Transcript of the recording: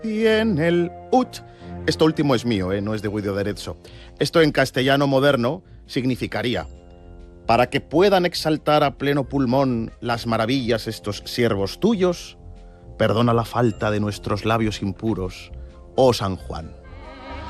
y en el ut. Esto último es mío, no es de Guido de Arezzo. Esto en castellano moderno significaría: para que puedan exaltar a pleno pulmón las maravillas estos siervos tuyos, perdona la falta de nuestros labios impuros, oh San Juan.